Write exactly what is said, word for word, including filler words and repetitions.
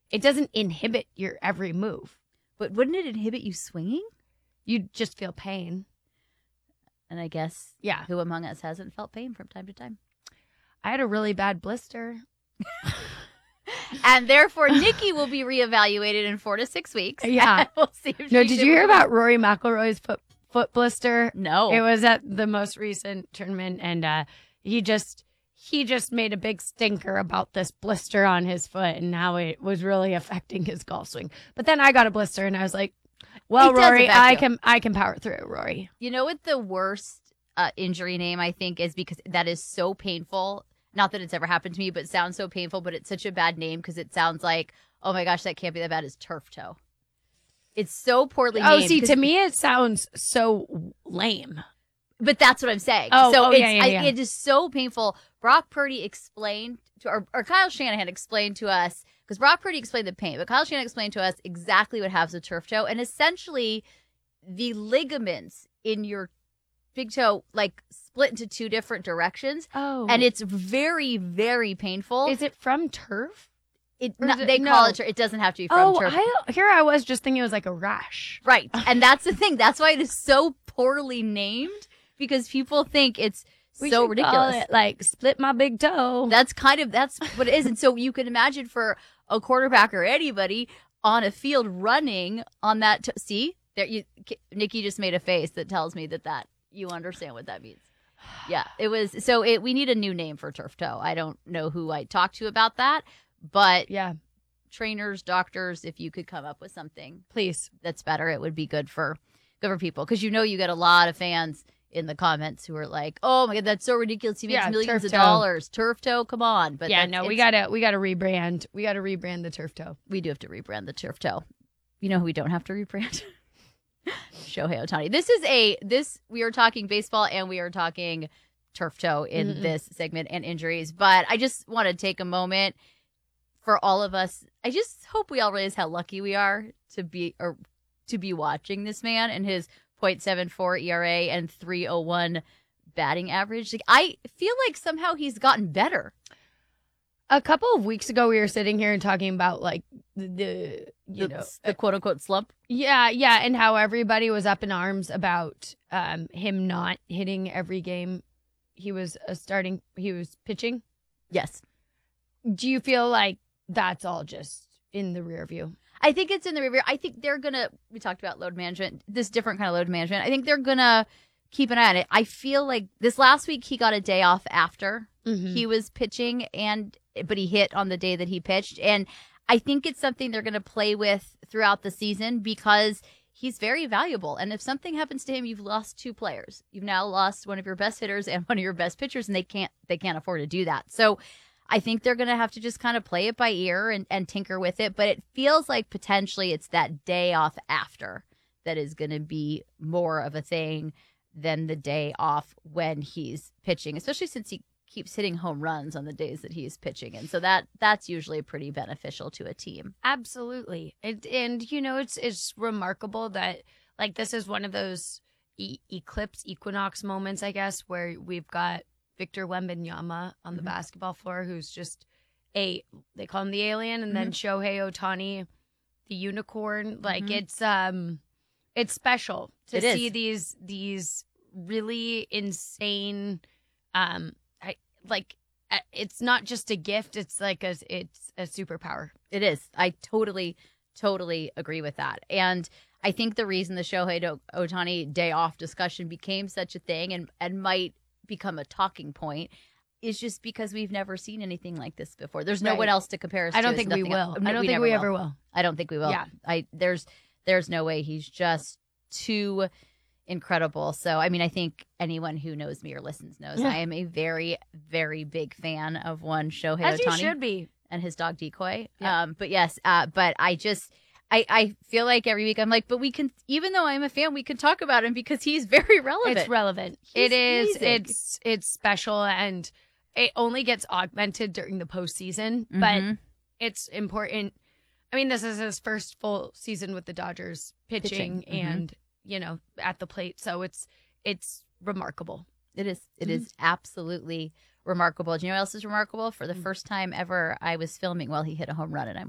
it doesn't inhibit your every move. But wouldn't it inhibit you swinging? You just feel pain. And I guess, yeah, who among us hasn't felt pain from time to time? I had a really bad blister. And therefore, Nikki will be reevaluated in four to six weeks. Yeah. We'll see if no, she's did you hear about Rory McIlroy's foot, foot blister? No. It was at the most recent tournament, and uh, he just he just made a big stinker about this blister on his foot and how it was really affecting his golf swing. But then I got a blister, and I was like, well, Rory, I can I can power through, Rory. You know what the worst uh, injury name, I think, is because that is so painful. Not that it's ever happened to me, but it sounds so painful. But it's such a bad name because it sounds like, oh my gosh, that can't be that bad. Is turf toe. It's so poorly named. Oh, see, to me it sounds so lame. But that's what I'm saying. Oh, so oh it's, yeah, yeah, yeah. I, it is so painful. Brock Purdy explained to, or, or Kyle Shanahan explained to us, because Brock Purdy explained the pain, but Kyle Shanahan explained to us exactly what happens with turf toe. And essentially, the ligaments in your big toe, like, split into two different directions. Oh. And it's very, very painful. Is it from turf? It, Or not, is it- they no. call it turf. It doesn't have to be from Oh, turf. I, here I was just thinking it was like a rash. Right. And that's the thing. That's why it is so poorly named, because people think it's We so should ridiculous. call it, like, split my big toe. That's kind of, that's what it is. And so you can imagine for a quarterback or anybody on a field running on that. T- see, there you, Nikki just made a face that tells me that that you understand what that means. Yeah, it was. So it, we need a new name for turf toe. I don't know who I talked to about that, but yeah, trainers, doctors, if you could come up with something, please, that's better. It would be good for, good for people. Cause you know, you get a lot of fans in the comments who are like, "Oh my God, that's so ridiculous! He makes Yeah, millions turf of toe. dollars. Turf toe, come on!" But yeah, that's- no, we it's- gotta we gotta rebrand. We gotta rebrand the turf toe. We do have to rebrand the turf toe. You know who we don't have to rebrand? Shohei Ohtani. This is a this we are talking baseball and we are talking turf toe in Mm-mm. this segment and injuries. But I just want to take a moment for all of us. I just hope we all realize how lucky we are to be or to be watching this man and his point seven four E R A and three oh one batting average. Like, I feel like somehow he's gotten better. A couple of weeks ago, we were sitting here and talking about like the, the you the, know the quote unquote slump. Yeah, yeah, and how everybody was up in arms about um, him not hitting every game. He was a starting. He was pitching. Yes. Do you feel like that's all just in the rear view? I think it's in the rear. I think they're gonna. We talked about load management. This different kind of load management. I think they're gonna keep an eye on it. I feel like this last week he got a day off after Mhm. he was pitching, and but he hit on the day that he pitched, and I think it's something they're gonna play with throughout the season because he's very valuable. And if something happens to him, you've lost two players. You've now lost one of your best hitters and one of your best pitchers, and they can't they can't afford to do that. So I think they're going to have to just kind of play it by ear and, and tinker with it. But it feels like potentially it's that day off after that is going to be more of a thing than the day off when he's pitching, especially since he keeps hitting home runs on the days that he's pitching. And so that that's usually pretty beneficial to a team. Absolutely. And, and you know, it's it's remarkable that, like, this is one of those e- eclipse, equinox moments, I guess, where we've got Victor Wembanyama on the Mhm. basketball floor, who's just a, they call him the alien, and then Shohei Ohtani, the unicorn. Like, Mhm. it's um, it's special to It is. see these these really insane, um, I, like, uh, it's not just a gift, it's like a, it's a superpower. It is. I totally, totally agree with that. And I think the reason the Shohei Ohtani day off discussion became such a thing and, and might become a talking point is just because we've never seen anything like this before. There's no Right. one else to compare us to. I don't It's think we nothing will. else. I don't think never we ever will. I don't think we will. Yeah. I there's there's no way. He's just too incredible. So I mean, I think anyone who knows me or listens knows Yeah. I am a very, very big fan of one Shohei As you Ohtani should be. and his dog Decoy. Yeah. Um, but yes, uh, but I just, I, I feel like every week I'm like, but we can, even though I'm a fan, we can talk about him because he's very relevant. It's relevant. He's it is. amazing. It's it's special, and it only gets augmented during the postseason. Mhm. But it's important. I mean, this is his first full season with the Dodgers pitching, Pitching, mhm. and you know, at the plate. So it's it's remarkable. It is. It Mhm. is absolutely remarkable. Do you know what else is remarkable? For the Mm. first time ever, I was filming while he hit a home run, and I'm